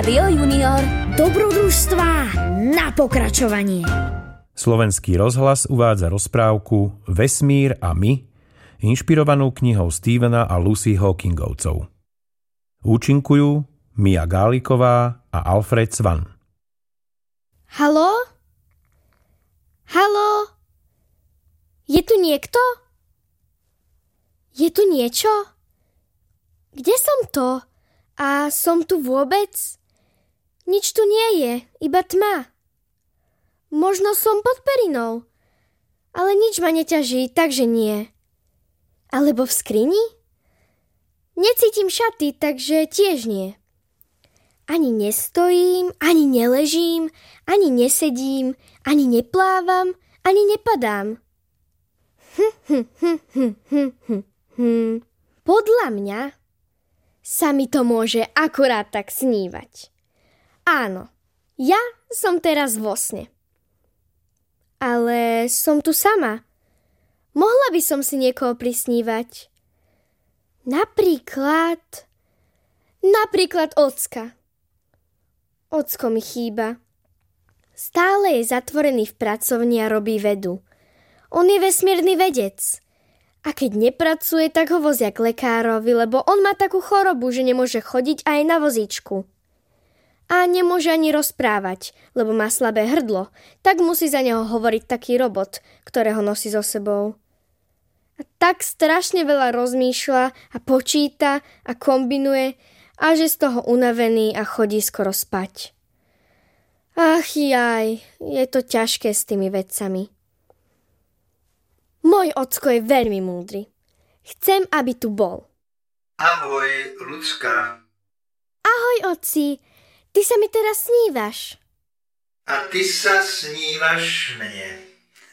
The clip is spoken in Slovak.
Rádio Junior. Dobrodružstvá na pokračovanie. Slovenský rozhlas uvádza rozprávku Vesmír a my, inšpirovanú knihou Stephena a Lucy Hawkingovcov. Účinkujú Mia Gáliková a Alfred Svan. Haló? Haló? Je tu niekto? Je tu niečo? Kde som to? A som tu vôbec? Nič tu nie je, iba tma. Možno som pod perinou, ale nič ma neťaží, takže nie. Alebo v skrini? Necítim šaty, takže tiež nie. Ani nestojím, ani neležím, ani nesedím, ani neplávam, ani nepadám. Podľa mňa sa mi to môže akurát tak snívať. Áno, ja som teraz vo sne. Ale som tu sama. Mohla by som si niekoho prisnívať. Napríklad ocka. Ocko mi chýba. Stále je zatvorený v pracovni a robí vedu. On je vesmírny vedec. A keď nepracuje, tak ho vozia k lekárovi, lebo on má takú chorobu, že nemôže chodiť aj na vozíčku. A nemôže ani rozprávať, lebo má slabé hrdlo, tak musí za neho hovoriť taký robot, ktorého nosí so sebou. A tak strašne veľa rozmýšľa a počíta a kombinuje, a že z toho unavený a chodí skoro spať. Ach jaj, je to ťažké s tými vedcami. Môj ocko je veľmi múdry. Chcem, aby tu bol. Ahoj, ľudská. Ahoj, oci. Ty sa mi teraz snívaš. A ty sa snívaš mne.